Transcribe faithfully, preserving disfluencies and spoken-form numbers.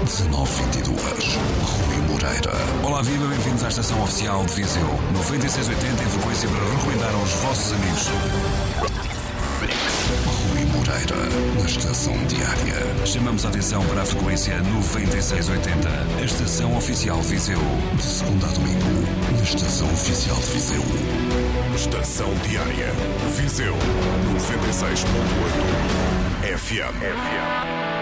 dezanove vinte e dois, Rui Moreira. Olá, viva, bem-vindos à estação oficial de Viseu. noventa e seis oitenta em frequência para recomendar aos vossos amigos. Rui Moreira, na estação diária. Chamamos a atenção para a frequência noventa e seis oitenta, a estação oficial de Viseu. De segunda a domingo, na estação oficial de Viseu. Estação diária. Viseu, noventa e seis ponto oito F M. F M.